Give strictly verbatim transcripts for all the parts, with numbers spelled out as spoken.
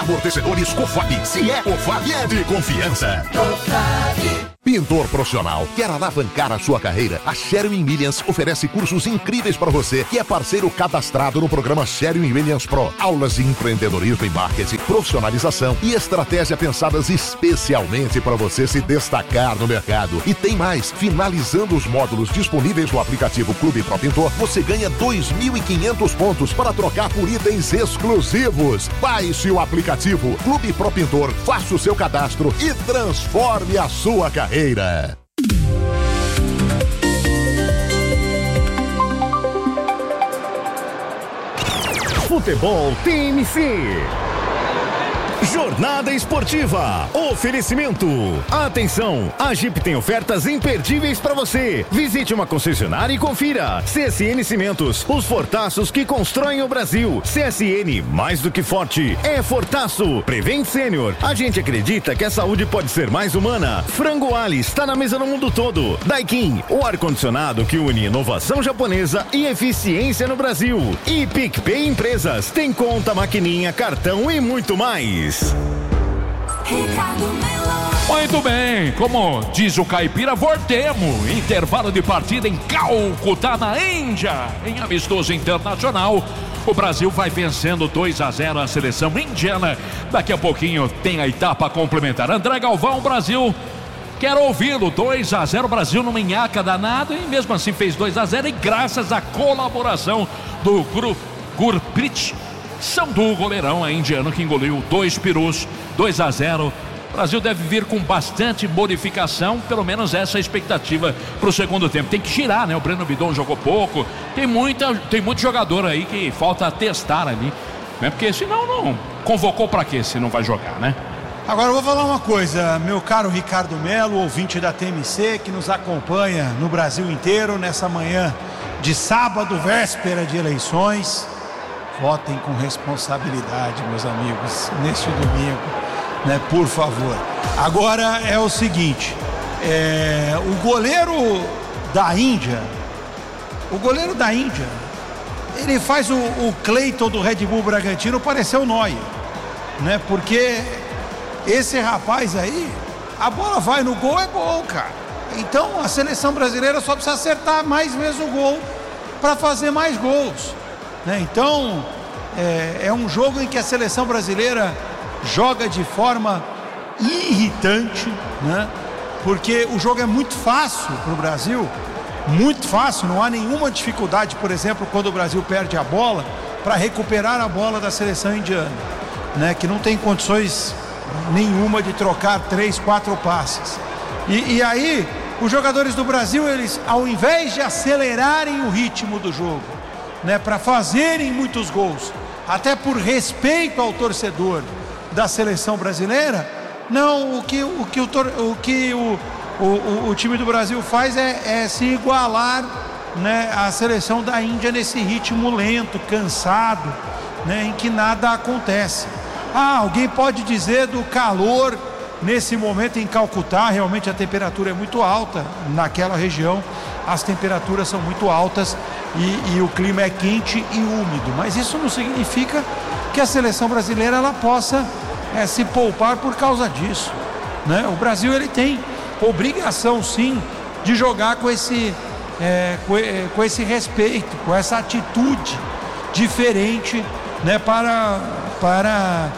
Amortecedores Cofap. Se é Cofap, é de confiança. Cofap. Pintor profissional, quer alavancar a sua carreira? A Sherwin Williams oferece cursos incríveis para você que é parceiro cadastrado no programa Sherwin Williams Pro. Aulas de empreendedorismo e marketing, profissionalização e estratégia pensadas especialmente para você se destacar no mercado. E tem mais, finalizando os módulos disponíveis no aplicativo Clube Pro Pintor, você ganha dois mil e quinhentos pontos para trocar por itens exclusivos. Baixe o aplicativo Clube Pro Pintor, faça o seu cadastro e transforme a sua carreira. Futebol T M C. Jornada Esportiva. Oferecimento. Atenção, a Jeep tem ofertas imperdíveis para você. Visite uma concessionária e confira. C S N Cimentos, os fortaços que constroem o Brasil. C S N, mais do que forte, é fortaço. Prevent Sênior, a gente acredita que a saúde pode ser mais humana. Frango Ali está na mesa no mundo todo. Daikin, o ar-condicionado que une inovação japonesa e eficiência no Brasil. E PicPay Empresas, tem conta, maquininha, cartão e muito mais. Muito bem, como diz o caipira, voltemos. Intervalo de partida em Calcutá, na Índia, em amistoso internacional. O Brasil vai vencendo dois a zero a seleção indiana. Daqui a pouquinho tem a etapa complementar. André Galvão, Brasil, quero ouvi-lo. dois a zero, Brasil numa minhaca danada e mesmo assim fez dois a zero, e graças à colaboração do grupo Gurprit Sandhu, goleirão é indiano, que engoliu dois perus, dois a zero. O Brasil deve vir com bastante modificação, pelo menos essa é a expectativa para o segundo tempo. Tem que girar, né? O Breno Bidon jogou pouco, tem, muita, tem muito jogador aí que falta testar ali, né? Porque senão não convocou para quê se não vai jogar, né? Agora eu vou falar uma coisa, meu caro Ricardo Melo, ouvinte da T M C, que nos acompanha no Brasil inteiro nessa manhã de sábado, véspera de eleições. Votem com responsabilidade, meus amigos, neste domingo, né? Por favor. Agora é o seguinte, é, o goleiro da Índia, o goleiro da Índia, ele faz o, o Cleiton do Red Bull Bragantino parecer o Neuer, né? Porque esse rapaz aí, a bola vai no gol, é gol, cara. Então a seleção brasileira só precisa acertar mais vezes o gol para fazer mais gols, né? Então é, é um jogo em que a seleção brasileira joga de forma irritante, né? Porque o jogo é muito fácil para o Brasil, muito fácil, não há nenhuma dificuldade, por exemplo, quando o Brasil perde a bola, para recuperar a bola da seleção indiana, né? Que não tem condições nenhuma de trocar três, quatro passes. E, e aí, os jogadores do Brasil, eles, ao invés de acelerarem o ritmo do jogo, né, para fazerem muitos gols, até por respeito ao torcedor da seleção brasileira, não, o que o, que o, o, que o, o, o time do Brasil faz é, é se igualar, né, à seleção da Índia nesse ritmo lento, cansado, né, em que nada acontece. Ah, alguém pode dizer do calor nesse momento em Calcutá, realmente a temperatura é muito alta naquela região, as temperaturas são muito altas e, e o clima é quente e úmido, mas isso não significa que a seleção brasileira ela possa é, se poupar por causa disso, né? O Brasil ele tem obrigação sim de jogar com esse, é, com, com esse respeito, com essa atitude diferente, né, para, para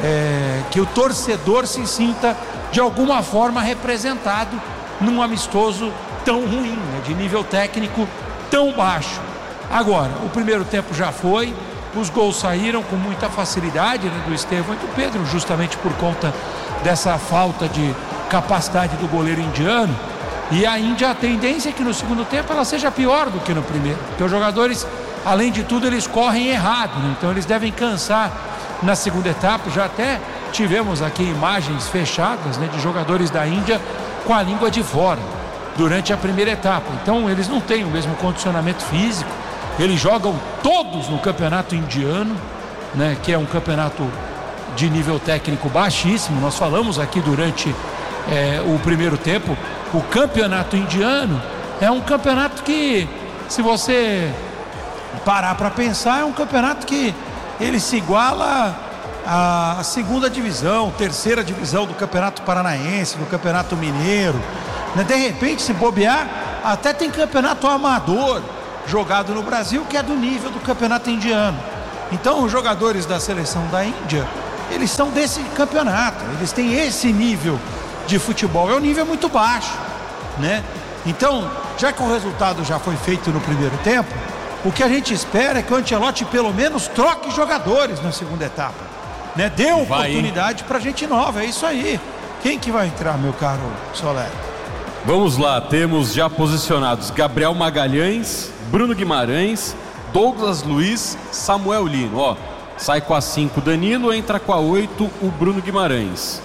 é, que o torcedor se sinta de alguma forma representado num amistoso tão ruim, né, de nível técnico tão baixo. Agora, o primeiro tempo já foi, os gols saíram com muita facilidade, né, do Estevão e do Pedro, justamente por conta dessa falta de capacidade do goleiro indiano. E a Índia, a tendência é que no segundo tempo ela seja pior do que no primeiro, porque os jogadores, além de tudo, eles correm errado, né? Então eles devem cansar na segunda etapa. Já até tivemos aqui imagens fechadas, né, de jogadores da Índia com a língua de fora durante a primeira etapa. Então eles não têm o mesmo condicionamento físico, eles jogam todos no campeonato indiano, né, que é um campeonato de nível técnico baixíssimo. Nós falamos aqui durante é, o primeiro tempo, o campeonato indiano é um campeonato que, se você parar para pensar, é um campeonato que ele se iguala a segunda divisão, terceira divisão do Campeonato Paranaense, do Campeonato Mineiro, né? De repente, se bobear, até tem campeonato amador jogado no Brasil que é do nível do campeonato indiano. Então os jogadores da seleção da Índia, eles são desse campeonato, eles têm esse nível de futebol, é um nível muito baixo, né? Então, já que o resultado já foi feito no primeiro tempo, o que a gente espera é que o Ancelotti pelo menos troque jogadores na segunda etapa, né? Dê oportunidade pra gente nova, é isso aí. Quem que vai entrar, meu caro Soler? Vamos lá, temos já posicionados Gabriel Magalhães, Bruno Guimarães, Douglas Luiz, Samuel Lino. Ó, sai com a cinco Danilo, entra com a oito o Bruno Guimarães.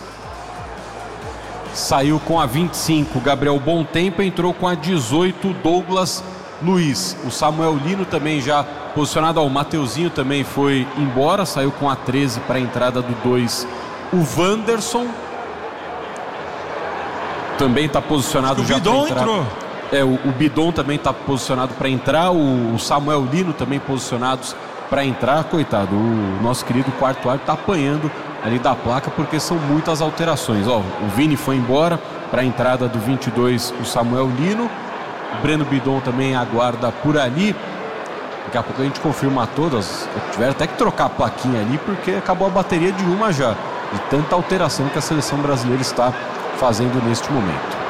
Saiu com a vinte e cinco Gabriel Bom Tempo, entrou com a dezoito Douglas Luiz. O Samuel Lino também já posicionado. Ó, o Mateuzinho também foi embora, saiu com a treze para a entrada do dois o Wanderson. Também está posicionado o já para entrar. entrou. É, o, o Bidon também está posicionado para entrar, o, o Samuel Lino também posicionados para entrar. Coitado, o nosso querido quarto árbitro está apanhando ali da placa porque são muitas alterações. Ó, o Vini foi embora para a entrada do vinte e dois o Samuel Lino, o Breno Bidon também aguarda por ali. Daqui a pouco a gente confirma todas. Tiveram até que trocar a plaquinha ali porque acabou a bateria de uma já, de tanta alteração que a seleção brasileira está fazendo neste momento.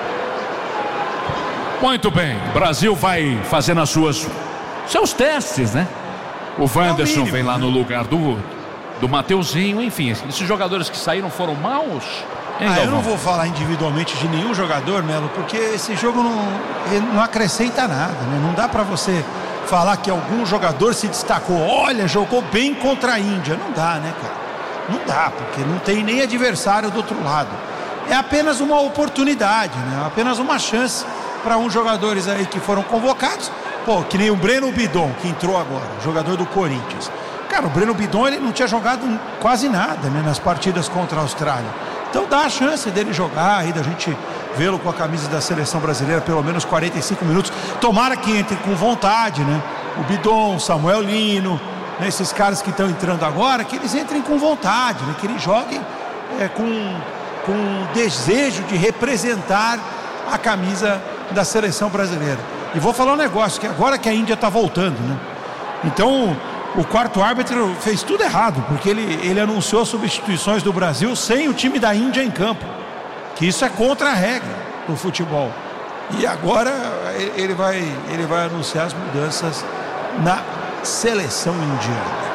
Muito bem, o Brasil vai fazendo as suas seus testes, né? O Wanderson é o vem lá no lugar do do Mateuzinho, enfim, esses jogadores que saíram foram maus. Hein, ah, eu não vou falar individualmente de nenhum jogador, Melo, porque esse jogo não, não acrescenta nada, né? Não dá pra você falar que algum jogador se destacou, olha, jogou bem contra a Índia. Não dá, né, cara? Não dá, porque não tem nem adversário do outro lado. É apenas uma oportunidade, né? Apenas uma chance para uns jogadores aí que foram convocados. Pô, que nem o Breno Bidon, que entrou agora, jogador do Corinthians. Cara, o Breno Bidon, ele não tinha jogado quase nada, né, nas partidas contra a Austrália. Então dá a chance dele jogar aí, da gente vê-lo com a camisa da seleção brasileira pelo menos quarenta e cinco minutos. Tomara que entre com vontade, né? O Bidon, o Samuel Lino, né, esses caras que estão entrando agora, que eles entrem com vontade, né? Que eles joguem é, com, com desejo de representar a camisa da seleção brasileira. E vou falar um negócio, que agora que a Índia está voltando, né? Então o quarto árbitro fez tudo errado, porque ele, ele anunciou substituições do Brasil sem o time da Índia em campo, que isso é contra a regra do futebol. E agora ele vai, ele vai anunciar as mudanças na seleção indiana.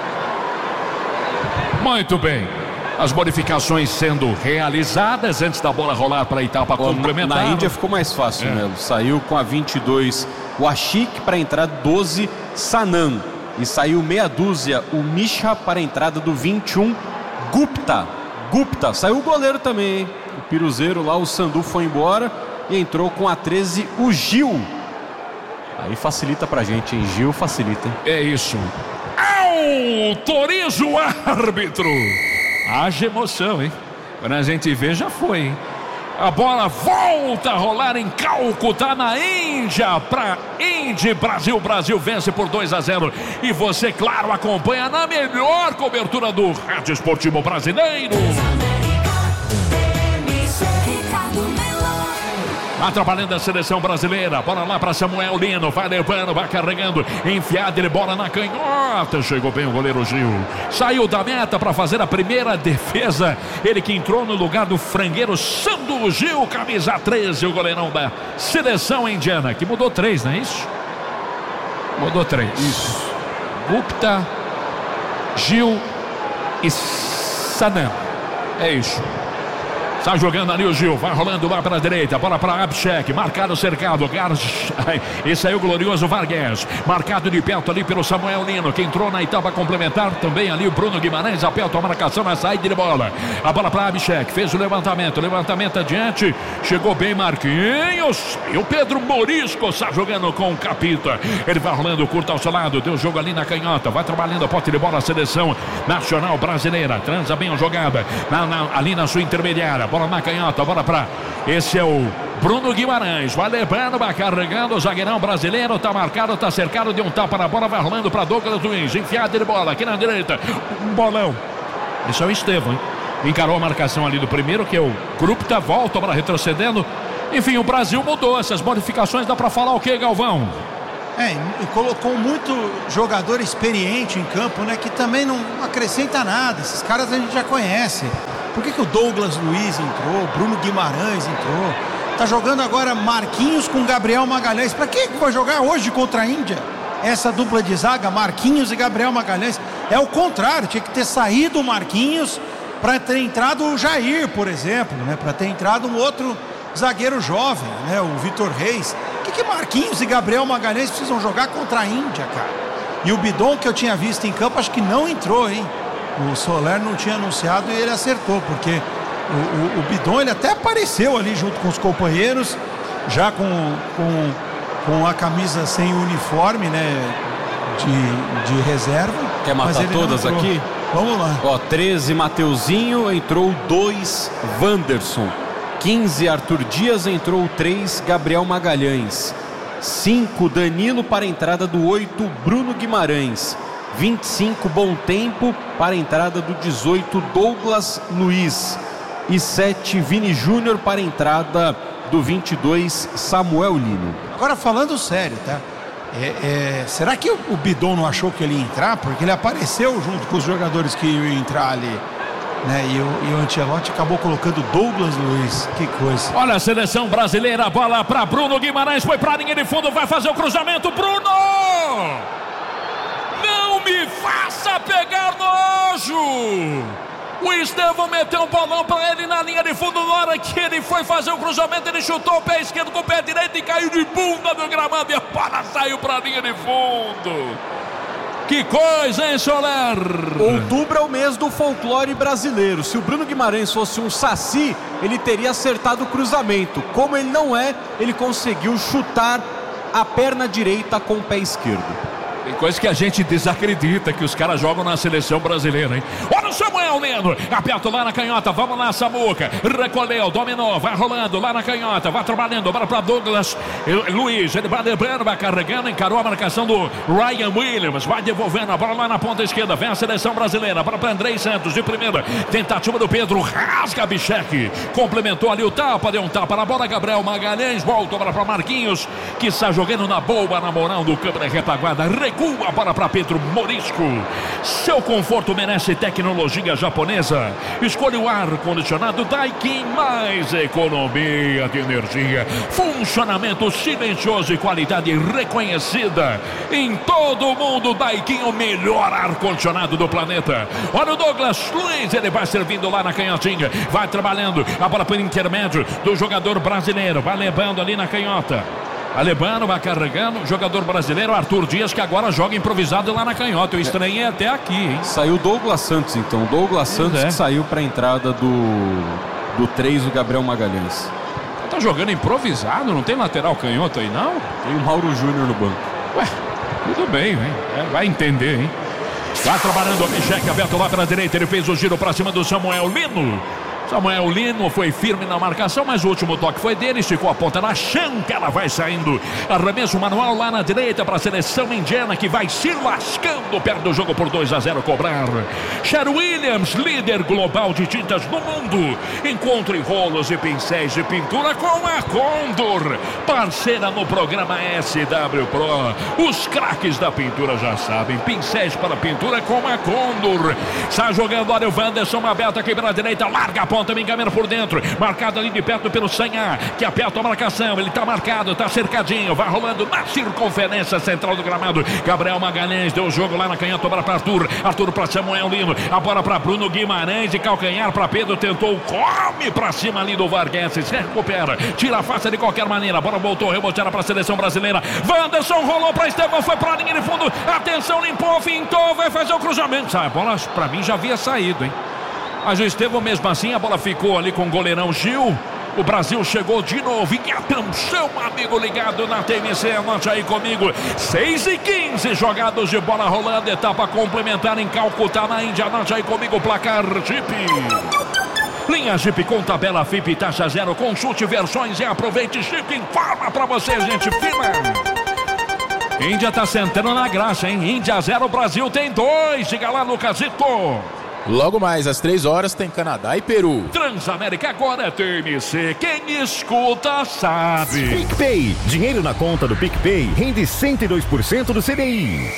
Muito bem, as modificações sendo realizadas antes da bola rolar para a etapa complementar. Na Índia ficou mais fácil, é. Melo. Saiu com a vinte e dois o Ashik para a entrada doze Sanam. E saiu meia dúzia o Misha para a entrada do vinte e um Gupta. Gupta. Saiu o goleiro também, hein? O piruzeiro lá, o Sandu foi embora e entrou com a treze o Gil. Aí facilita pra gente, hein? Gil facilita, hein? É isso. Autoriza o árbitro. Haja emoção, hein? Quando a gente vê, já foi, hein? A bola volta a rolar em Calcutá, na Índia, para Índia, Brasil. Brasil vence por dois a zero. E você, claro, acompanha na melhor cobertura do Rádio Esportivo Brasileiro. Atrapalhando a seleção brasileira. Bola lá para Samuel Lino. Vai levando, vai carregando. Enfiada ele, bola na canhota. Chegou bem o goleiro Gil. Saiu da meta para fazer a primeira defesa. Ele que entrou no lugar do frangueiro Sandu Gil, camisa treze, o goleirão da seleção indiana. Que mudou três, não é isso? Mudou três. Isso. Gupta, Gil e Sanam. É isso. Está jogando ali o Gil, vai rolando lá para a direita, bola para Abshek, marcado, cercado, Garch, esse aí o glorioso Vargas, marcado de perto ali pelo Samuel Lino, que entrou na etapa complementar, também ali o Bruno Guimarães, aperta a marcação na saída de bola, a bola para Abshek, fez o levantamento, levantamento adiante, chegou bem Marquinhos, e o Pedro Morisco está jogando com o Capita, ele vai rolando curto ao seu lado, deu jogo ali na canhota, vai trabalhando a pote de bola, a seleção nacional brasileira, transa bem a jogada, na, na, ali na sua intermediária, bola na canhota, bola para esse é o Bruno Guimarães, vai levando, vai carregando o zagueirão brasileiro, tá marcado, tá cercado, deu um tapa na bola, vai rolando para Douglas Luiz, enfiada de bola aqui na direita, um bolão Esse é o Estevão, hein? Encarou a marcação ali do primeiro, que é o Krupta, volta para retrocedendo. Enfim, o Brasil mudou essas modificações. Dá para falar o que, Galvão? É, e colocou muito jogador experiente em campo, né? Que também não acrescenta nada. Esses caras a gente já conhece. Por que que o Douglas Luiz entrou? Bruno Guimarães entrou? Tá jogando agora Marquinhos com Gabriel Magalhães. Pra que vai jogar hoje contra a Índia? Essa dupla de zaga, Marquinhos e Gabriel Magalhães. É o contrário, tinha que ter saído o Marquinhos para ter entrado o Jair, por exemplo, né? Para ter entrado um outro zagueiro jovem, né? O Vitor Reis. O que que Marquinhos e Gabriel Magalhães precisam jogar contra a Índia, cara? E o Bidon, que eu tinha visto em campo, acho que não entrou, hein? O Soler não tinha anunciado e ele acertou, porque o, o, o Bidon, ele até apareceu ali junto com os companheiros, já com, com, com a camisa sem uniforme, né? De, de reserva. Quer matar todas aqui? Vamos lá. Ó, treze Mateuzinho, entrou dois Wanderson. quinze Arthur Dias, entrou três Gabriel Magalhães. cinco Danilo para a entrada do oito Bruno Guimarães. vinte e cinco Bom Tempo para a entrada do dezoito Douglas Luiz. E sete Vini Júnior para a entrada do vinte e dois Samuel Lino. Agora falando sério, tá? É, é, será que o, o Bidon não achou que ele ia entrar? Porque ele apareceu junto com os jogadores que iam entrar ali, né? E o, e o Ancelotti acabou colocando Douglas Luiz. Que coisa. Olha a seleção brasileira, bola para Bruno Guimarães, foi para a linha de fundo, vai fazer o cruzamento. Bruno! Não me faça pegar nojo! O Estevão meteu um bolão para ele na linha de fundo. Na hora que ele foi fazer o cruzamento, ele chutou o pé esquerdo com o pé direito e caiu de bunda no gramado. E a bola saiu para a linha de fundo. Que coisa, hein, Soler? Outubro é o mês do folclore brasileiro. Se o Bruno Guimarães fosse um saci, ele teria acertado o cruzamento. Como ele não é, ele conseguiu chutar a perna direita com o pé esquerdo. Tem coisa que a gente desacredita que os caras jogam na seleção brasileira, hein? Olha o Samuel Lino, aperta lá na canhota, vamos lá, Samuca, recolheu, dominou, vai rolando lá na canhota, vai trabalhando, bora pra Douglas Luiz, ele vai lembrando, vai carregando, encarou a marcação do Ryan Williams, vai devolvendo a bola lá na ponta esquerda, vem a seleção brasileira, bora pra Andrei Santos, de primeira, tentativa do Pedro, rasga Bichek, complementou ali o tapa, deu um tapa na bola, Gabriel Magalhães, volta a bola pra Marquinhos, que está jogando na boa, na moral do campo da retaguarda, recua a bola para Pedro Morisco. Seu conforto merece tecnologia japonesa. Escolha o ar-condicionado Daikin, mais economia de energia, funcionamento silencioso e qualidade reconhecida em todo o mundo. Daikin, o melhor ar-condicionado do planeta. Olha o Douglas Luiz, ele vai servindo lá na canhotinha, vai trabalhando a bola por intermédio do jogador brasileiro, vai levando ali na canhota. Alebano vai carregando, jogador brasileiro Arthur Dias, que agora joga improvisado lá na canhota. Eu estranhei é. até aqui, hein? Saiu Douglas Santos, então. Douglas Santos é. que saiu para a entrada do do três, o Gabriel Magalhães. Tá jogando improvisado, não tem lateral canhoto aí, não? Tem o Mauro Júnior no banco. Ué, tudo bem, hein? É, vai entender, hein? Vai trabalhando o Bichek, aberto lá pela direita, ele fez o giro para cima do Samuel Lino. Samuel Lino foi firme na marcação, mas o último toque foi dele, esticou a ponta na chanta, ela vai saindo. Arremesso manual lá na direita para a seleção indiana, que vai se lascando perto do jogo por dois a zero cobrar. Cher Williams, líder global de tintas no mundo. Encontre rolos e pincéis de pintura com a Condor, parceira no programa S W Pro. Os craques da pintura já sabem, pincéis para pintura com a Condor. Está jogando, olha o Wanderson aberto aqui pela direita, larga a ponta. Também câmera por dentro, marcado ali de perto pelo Sanhá, que aperta a marcação, ele está marcado, está cercadinho, vai rolando na circunferência central do gramado. Gabriel Magalhães deu o jogo lá na canhota, bola para Arthur, Arthur para Samuel Lino, a bola para Bruno Guimarães, de calcanhar para Pedro, tentou, come para cima ali do Vargas, se recupera, tira a face de qualquer maneira, a bola voltou, reboteada para a seleção brasileira. Wanderson rolou para Estevão, foi para a linha de fundo, atenção, limpou, fintou, vai fazer o cruzamento. A bola para mim já havia saído, hein? Mas o Estevão mesmo assim, a bola ficou ali com o goleirão Gil. O Brasil chegou de novo. E atenção, amigo ligado na T M C, anote aí comigo. seis e quinze jogados de bola rolando. Etapa complementar em Calcutá, na Índia. Anote aí comigo o placar Jeep. Linha Jeep com tabela F I P, taxa zero. Consulte versões e aproveite. Jeep informa pra você, gente fina. Índia tá sentando na graça, hein? Índia zero, Brasil tem dois. Diga lá, Lucasito. Logo mais, às três horas, tem Canadá e Peru. Transamérica agora é T M C. Quem escuta sabe. PicPay. Dinheiro na conta do PicPay rende cento e dois por cento do C D I.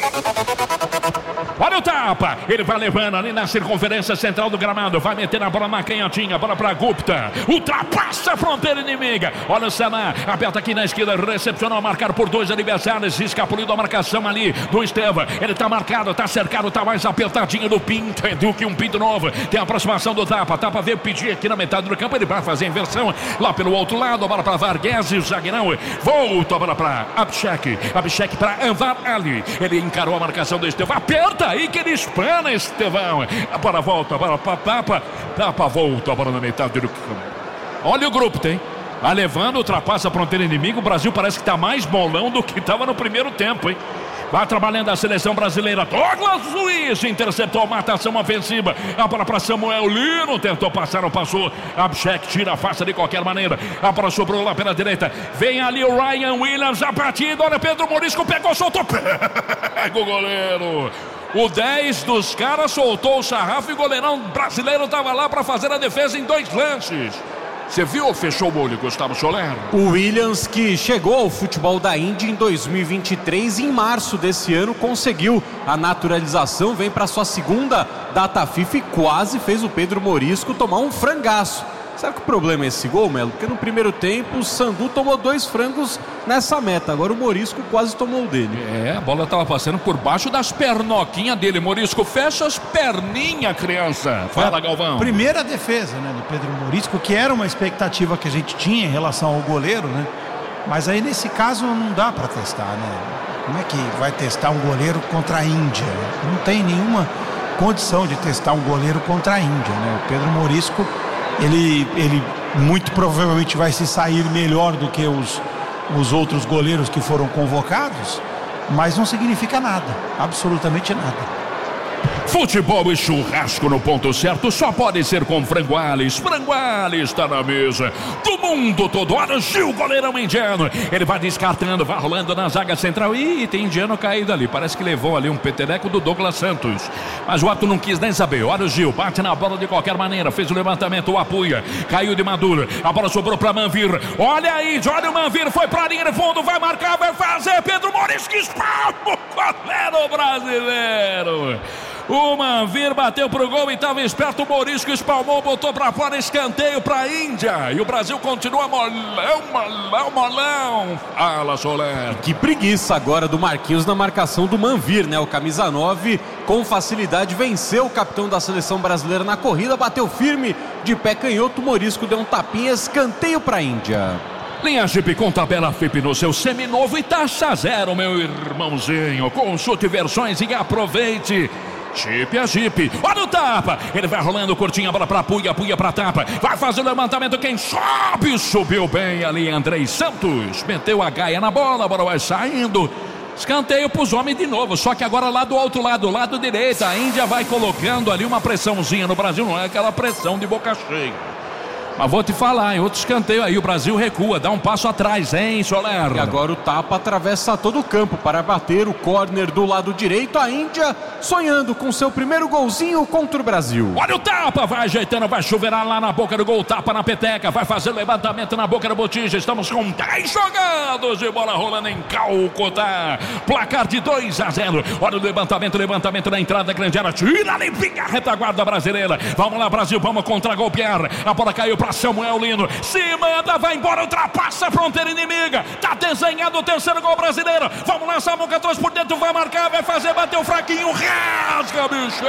Olha o tapa, ele vai levando ali na circunferência central do gramado, vai meter a bola na canhotinha, bola pra Gupta, ultrapassa a fronteira inimiga, olha o Saná, aperta aqui na esquerda, recepcionou, marcado por dois adversários, escapuliu da marcação ali do Estevam, ele tá marcado, tá cercado, tá mais apertadinho do Pinto, é do que um Pinto novo, tem a aproximação do tapa, tapa veio pedir aqui na metade do campo, ele vai fazer a inversão, lá pelo outro lado, a bola pra Vargas, o zagueirão, volta a bola pra Abshek, Abshek pra Anvar Ali, ele encarou a marcação do Estevam, aperta aí que ele espana, Estevão. A bola volta, a bola pra Tapa. Tapa volta, a bola na metade do campo. Olha o grupo, tem. Vai levando, ultrapassa a fronteira inimiga. O Brasil parece que tá mais bolão do que estava no primeiro tempo, hein? Vai trabalhando a seleção brasileira. Douglas Luiz interceptou a matação ofensiva. A bola para Samuel Lino. Tentou passar, não passou. Abshek tira a face de qualquer maneira. A bola sobrou lá pela direita. Vem ali o Ryan Williams. A partida. Olha, Pedro Morisco pegou, soltou. Pega o goleiro. O dez dos caras soltou o sarrafo e o goleirão brasileiro estava lá para fazer a defesa em dois lances. Você viu ou fechou o olho, Gustavo Soler? O Williams, que chegou ao futebol da Índia em dois mil e vinte e três, em março desse ano, conseguiu a naturalização, vem para sua segunda data FIFA e quase fez o Pedro Morisco tomar um frangaço. Sabe que o problema é esse gol, Melo? Porque no primeiro tempo o Sandu tomou dois frangos nessa meta. Agora o Morisco quase tomou o dele. É, a bola estava passando por baixo das pernoquinhas dele. Morisco, fecha as perninhas, criança. Fala, Galvão. Primeira defesa, né, do Pedro Morisco, que era uma expectativa que a gente tinha em relação ao goleiro, né? Mas aí nesse caso não dá para testar, né? Como é que vai testar um goleiro contra a Índia? Não tem nenhuma condição de testar um goleiro contra a Índia, né? O Pedro Morisco, Ele, ele muito provavelmente vai se sair melhor do que os, os outros goleiros que foram convocados, mas não significa nada, absolutamente nada. Futebol e churrasco no ponto certo só pode ser com Franguales. Franguales está na mesa do mundo todo. Olha o Gil, goleirão indiano. Ele vai descartando, vai rolando na zaga central. Ih, tem indiano caído ali. Parece que levou ali um peteleco do Douglas Santos. Mas o Ato não quis nem saber. Olha o Gil, bate na bola de qualquer maneira. Fez o levantamento, o apoia. Caiu de Maduro. A bola sobrou para Manvir. Olha aí, olha o Manvir. Foi para a linha de fundo, vai marcar, vai fazer. Pedro Morisco espalma o goleiro brasileiro. O Manvir bateu pro gol e estava esperto. O Morisco espalmou, botou pra fora, escanteio pra Índia. E o Brasil continua molão, molão, molão. Fala, Soler. Que preguiça agora do Marquinhos na marcação do Manvir, né? O camisa nove com facilidade venceu o capitão da seleção brasileira na corrida, bateu firme de pé canhoto. O Morisco deu um tapinha, escanteio pra Índia. Linha Jeep com tabela F I P no seu seminovo e taxa zero, meu irmãozinho. Consulte versões e aproveite. Jeep a Jeep, olha o tapa, ele vai rolando curtinho, a bola pra Puia, Puia pra Tapa, vai fazer o levantamento, quem sobe, subiu bem ali, Andrei Santos, meteu a gaia na bola, a bola vai saindo, escanteio pros homens de novo, só que agora lá do outro lado, lado direito, a Índia vai colocando ali uma pressãozinha no Brasil, não é aquela pressão de boca cheia. Mas vou te falar, em outro escanteio aí, o Brasil recua, dá um passo atrás, hein, Soler? E agora o tapa atravessa todo o campo para bater o córner do lado direito. A Índia sonhando com seu primeiro golzinho contra o Brasil. Olha o tapa, vai ajeitando, vai chuveirar lá na boca do gol, tapa na peteca, vai fazer o levantamento na boca da botija. Estamos com dez jogados de bola rolando em Calcutá. Placar de dois a zero. Olha o levantamento, levantamento na entrada da grande área. Tira ali, fica a retaguarda brasileira. Vamos lá, Brasil, vamos contra-golpear. A bola caiu para Samuel Lino, se manda, vai embora, ultrapassa a fronteira inimiga, tá desenhado o terceiro gol brasileiro, vamos lá, Samuca trouxe por dentro, vai marcar, vai fazer, bateu fraquinho, rasga, bicho.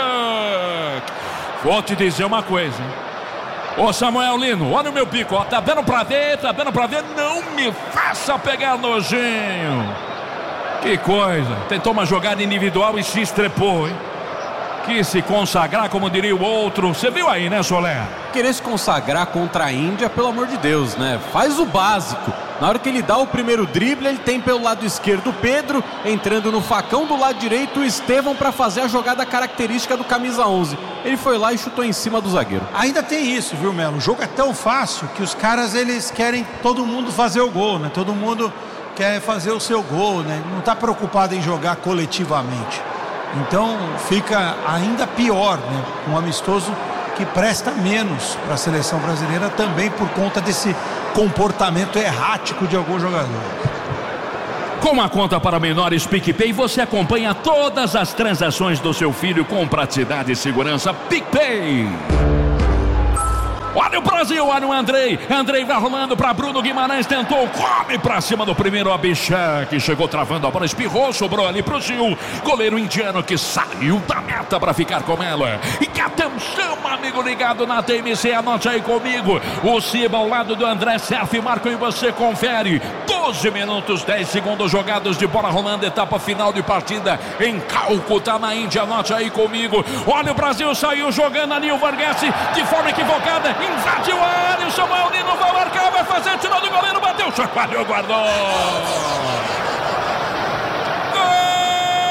Vou te dizer uma coisa, hein? Ô Samuel Lino, olha o meu bico, ó, tá vendo pra ver, tá vendo pra ver, não me faça pegar nojinho. Que coisa, tentou uma jogada individual e se estrepou, hein? Quis se consagrar, como diria o outro. Você viu aí, né, Soler? Querer se consagrar contra a Índia, pelo amor de Deus, né? Faz o básico. Na hora que ele dá o primeiro drible, ele tem pelo lado esquerdo o Pedro, entrando no facão do lado direito o Estevão para fazer a jogada característica do camisa onze. Ele foi lá e chutou em cima do zagueiro. Ainda tem isso, viu, Melo? O jogo é tão fácil que os caras, eles querem todo mundo fazer o gol, né? Todo mundo quer fazer o seu gol, né? Não tá preocupado em jogar coletivamente. Então fica ainda pior, né? Um amistoso que presta menos para a seleção brasileira também por conta desse comportamento errático de alguns jogadores. Com a conta para menores PicPay, você acompanha todas as transações do seu filho com praticidade e segurança. PicPay. Olha o Brasil, olha o Andrei. Andrei vai rolando para Bruno Guimarães, tentou, come para cima do primeiro Abixá, que chegou travando a bola, espirrou, sobrou ali pro Gil. Goleiro indiano que saiu da meta para ficar com ela. E que atenção, amigo ligado na T M C, anote aí comigo. O Ciba ao lado do André Serf, Marco, e você confere. doze minutos, dez segundos jogados de bola rolando, etapa final de partida em Calcutá, na Índia, anote aí comigo. Olha o Brasil, saiu jogando ali o Vargas de forma equivocada. Invadiu a área, o Samuel Nino vai marcar, vai fazer, tirou do goleiro, bateu, chacoalhou, guardou.